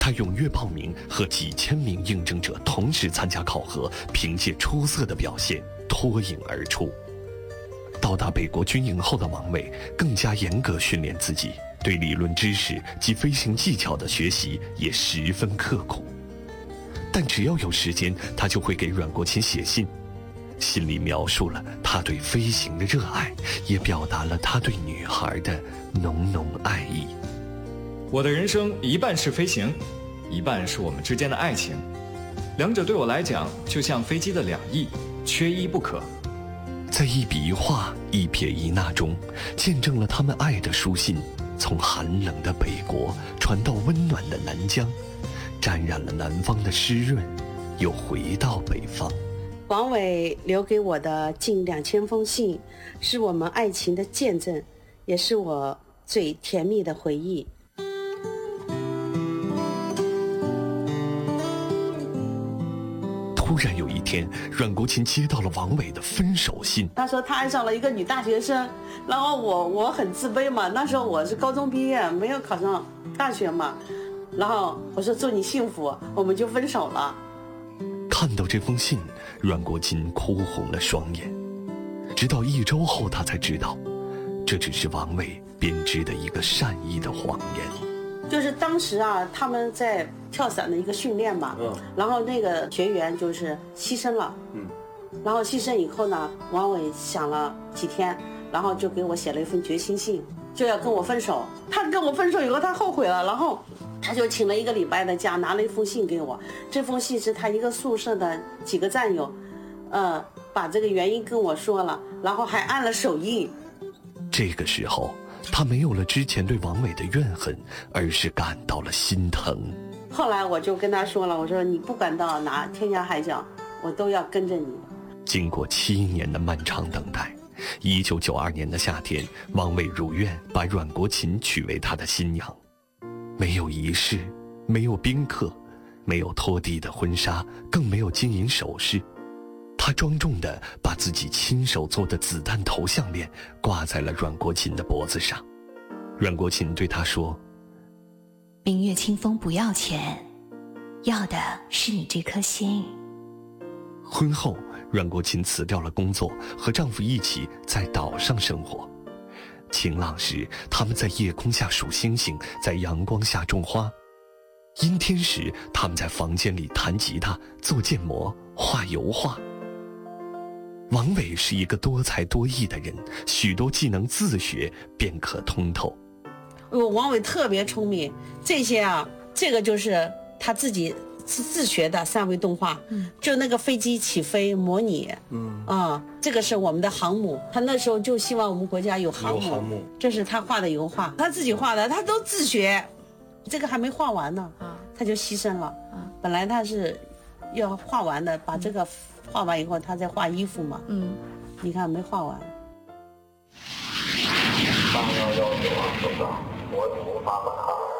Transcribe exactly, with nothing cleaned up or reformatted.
他踊跃报名，和几千名应征者同时参加考核，凭借出色的表现脱颖而出。到达北国军营后的王伟更加严格训练自己，对理论知识及飞行技巧的学习也十分刻苦。但只要有时间，他就会给阮国勤写信，信里描述了他对飞行的热爱，也表达了他对女孩的浓浓爱意。 我的人生一半是飞行，一半是我们之间的爱情，两者对我来讲就像飞机的两翼，缺一不可。 在一笔一画、一撇一捺中，见证了他们爱的书信从寒冷的北国传到温暖的南疆，沾染了南方的湿润，又回到北方。 王伟留给我的近两千封信，是我们爱情的见证，也是我最甜蜜的回忆。 突然有一天，阮国勤接到了王伟的分手信。 他说他爱上了一个女大学生，然后我我很自卑嘛，那时候我是高中毕业，没有考上大学嘛，然后我说祝你幸福，我们就分手了。 看到这封信，阮国勤哭红了双眼。直到一周后，他才知道，这只是王伟编织的一个善意的谎言。 就是当时啊，他们在跳伞的一个训练嘛，嗯，然后那个学员就是牺牲了，嗯，然后牺牲以后呢，王伟想了几天，然后就给我写了一封决心信，就要跟我分手。他跟我分手以后，他后悔了，然后他就请了一个礼拜的假，拿了一封信给我。这封信是他一个宿舍的几个战友，呃，把这个原因跟我说了，然后还按了手印。 这个时候，他没有了之前对王伟的怨恨，而是感到了心疼。 后来我就跟他说了，我说你不管到哪天涯海角，我都要跟着你。 经过七年的漫长等待，一九九二年的夏天，王伟如愿把阮国勤娶为他的新娘。没有仪式，没有宾客，没有拖地的婚纱，更没有金银首饰。他庄重地把自己亲手做的子弹头项链挂在了阮国勤的脖子上。阮国勤对他说： 明月清风不要钱，要的是你这颗心。 婚后，阮国勤辞掉了工作，和丈夫一起在岛上生活。晴朗时，他们在夜空下数星星，在阳光下种花；阴天时，他们在房间里弹吉他、做建模、画油画。王伟是一个多才多艺的人，许多技能自学便可通透。 我王伟特别聪明，这些啊，这个就是他自己自自学的三维动画，嗯，就那个飞机起飞模拟，嗯啊，这个是我们的航母，他那时候就希望我们国家有航母，航母这是他画的油画，他自己画的，他都自学，这个还没画完呢，啊，他就牺牲了，啊，本来他是要画完的，把这个画完以后，他再画衣服嘛，嗯，你看没画完。 八幺幺九二收到，我无法把它。